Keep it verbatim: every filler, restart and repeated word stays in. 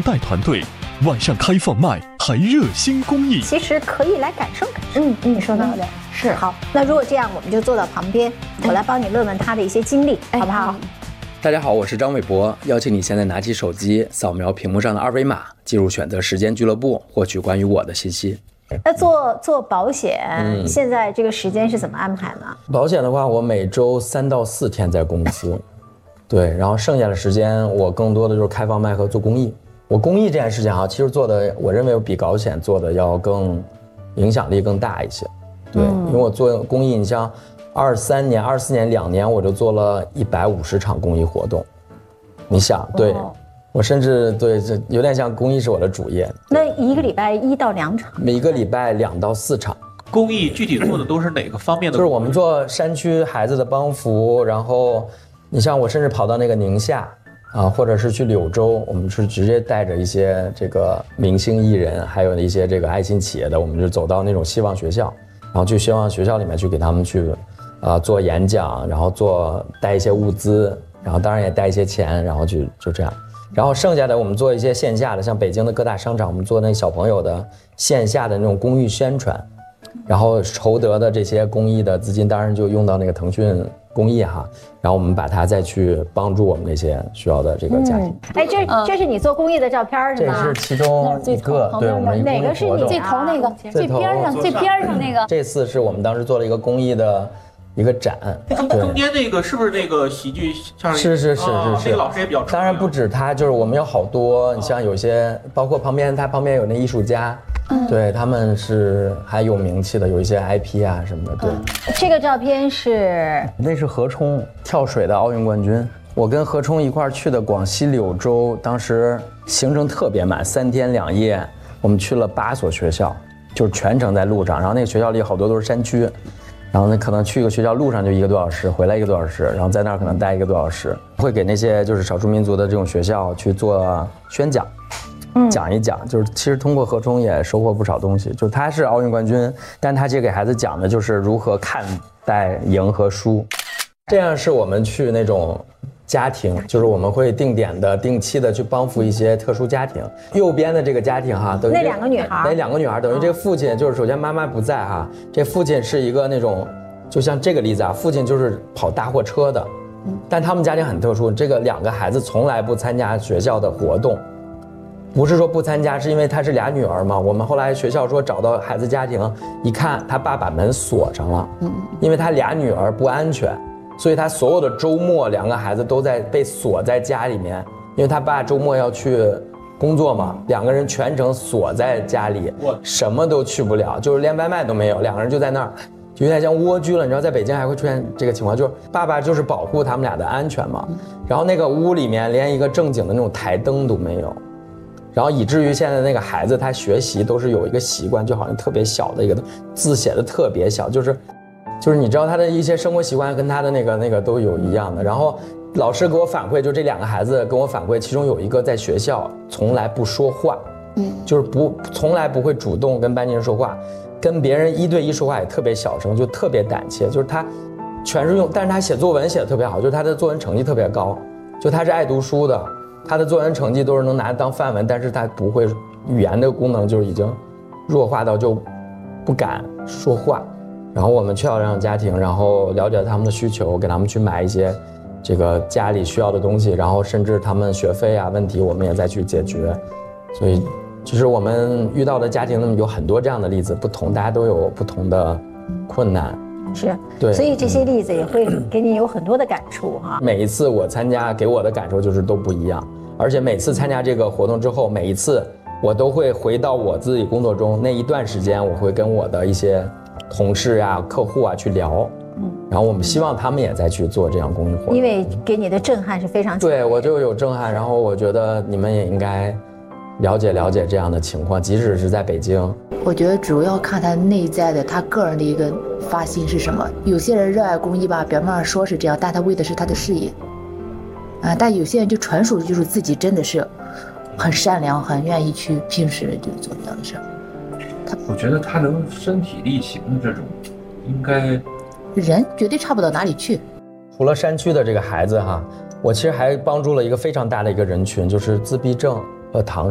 贷团队，晚上开放麦还热心公益， 其实可以来感受感受。嗯嗯，说到的、嗯、是好。那如果这样，我们就坐到旁边，我来帮你问问他的一些经历，哎、好不好？ 大家好，我是张伟博，邀请你现在拿起手机，扫描屏幕上的二维码，进入选择时间俱乐部，获取关于我的信息。 那做做保险、嗯，现在这个时间是怎么安排呢？ 保险的话，我每周三到四天在公司，对，然后剩下的时间我更多的就是开放麦和做公益。我公益这件事情啊，其实做的，我认为比保险做的要更影响力更大一些。对，嗯、因为我做公益，你像二三年、二四年两年，我就做了一百五十场公益活动。你想，对。哦，我甚至对这有点像公益是我的主业。 那一个礼拜一到两场， 每一个礼拜两到四场。 公益具体做的都是哪个方面的？ 就是我们做山区孩子的帮扶，然后你像我甚至跑到那个宁夏啊，或者是去柳州，我们是直接带着一些这个明星艺人，还有一些这个爱心企业的，我们就走到那种希望学校，然后去希望学校里面去给他们去啊做演讲，然后做带一些物资，然后当然也带一些钱，然后就就这样。然后剩下的我们做一些线下的，像北京的各大商场，我们做那小朋友的线下的那种公益宣传，然后筹得的这些公益的资金，当然就用到那个腾讯公益哈，然后我们把它再去帮助我们那些需要的这个家庭。嗯、 哎，这这是你做公益的照片是吗？ 这是其中一个，对，我们一个哪个是你最头那个？最边上最边上那个。 这次是我们当时做了一个公益的一个展， 中间那个是不是那个喜剧像？ 是是是是是， 那个老师也比较。 当然不止他，就是我们有好多，你像有些，包括旁边他旁边有那艺术家，嗯、对他们是还有名气的，有一些 I P 啊什么的。对，嗯、 这个照片是那是何冲跳水的奥运冠军，我跟何冲一块儿去的广西柳州，当时行程特别满，三天两夜，我们去了八所学校，就是全程在路上，然后那个学校里好多都是山区。然后呢，可能去一个学校路上就一个多小时，回来一个多小时，然后在那儿可能待一个多小时，会给那些就是少数民族的这种学校去做宣讲，嗯，讲一讲，就是其实通过何冲也收获不少东西。就是他是奥运冠军，但他其实给孩子讲的就是如何看待赢和输，这样是我们去那种家庭，就是我们会定点的、定期的去帮扶一些特殊家庭。右边的这个家庭哈，等于那两个女孩， 那两个女孩等于这个父亲就是首先妈妈不在哈，这父亲是一个那种，就像这个例子啊，父亲就是跑大货车的，但他们家庭很特殊，这个两个孩子从来不参加学校的活动，不是说不参加，是因为他是俩女儿嘛。我们后来学校说找到孩子家庭，一看他爸把门锁上了，因为他俩女儿不安全。所以他所有的周末，两个孩子都在被锁在家里面，因为他爸周末要去工作嘛，两个人全程锁在家里，什么都去不了，就是连外卖都没有，两个人就在那儿，就有点像蜗居了。你知道，在北京还会出现这个情况，就是爸爸就是保护他们俩的安全嘛，然后那个屋里面连一个正经的那种台灯都没有，然后以至于现在那个孩子他学习都是有一个习惯，就好像特别小的一个字写的特别小，就是。就是你知道他的一些生活习惯跟他的那个那个都有一样的，然后老师给我反馈，就这两个孩子跟我反馈，其中有一个在学校从来不说话，嗯，就是不从来不会主动跟班级人说话，跟别人一对一说话也特别小声，就特别胆怯，就是他全是用，但是他写作文写的特别好，就是他的作文成绩特别高，就他是爱读书的，他的作文成绩都是能拿当范文，但是他不会语言的功能就已经弱化到就不敢说话。然后我们去到这样的家庭，然后了解他们的需求，给他们去买一些这个家里需要的东西，然后甚至他们学费啊问题，我们也再去解决。所以，其实我们遇到的家庭有很多这样的例子，不同，大家都有不同的困难。 是， 对， 所以这些例子也会给你有很多的感触哈。 每一次我参加，给我的感受就是都不一样，而且每次参加这个活动之后，每一次我都会回到我自己工作中那一段时间，我会跟我的一些同事啊、客户啊去聊，嗯，然后我们希望他们也再去做这样公益活动， 因为给你的震撼是非常强的。 对，我就有震撼，然后我觉得你们也应该了解了解这样的情况，即使是在北京。 我觉得主要看他内在的，他个人的一个发心是什么。有些人热爱公益吧，表面上说是这样，但他为的是他的事业，啊，但有些人就纯属就是自己真的是很善良，很愿意去平时就做这样的事儿。 我觉得他能身体力行的这种，应该人绝对差不到哪里去。 除了山区的这个孩子哈，我其实还帮助了一个非常大的一个人群，就是自闭症和唐